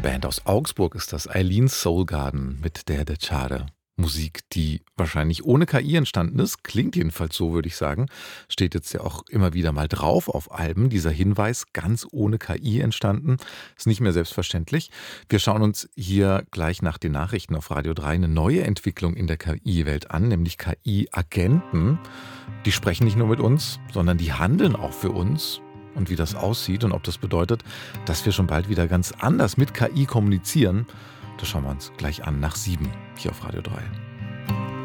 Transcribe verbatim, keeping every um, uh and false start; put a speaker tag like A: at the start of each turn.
A: Band aus Augsburg ist das, Eileen Soulgarden mit der Decade. Musik, die wahrscheinlich ohne K I entstanden ist, klingt jedenfalls so, würde ich sagen. Steht jetzt ja auch immer wieder mal drauf auf Alben. Dieser Hinweis, ganz ohne K I entstanden, ist nicht mehr selbstverständlich. Wir schauen uns hier gleich nach den Nachrichten auf Radio drei eine neue Entwicklung in der K I-Welt an, nämlich K I-Agenten. Die sprechen nicht nur mit uns, sondern die handeln auch für uns. Und wie das aussieht und ob das bedeutet, dass wir schon bald wieder ganz anders mit K I kommunizieren, das schauen wir uns gleich an nach sieben hier auf Radio drei.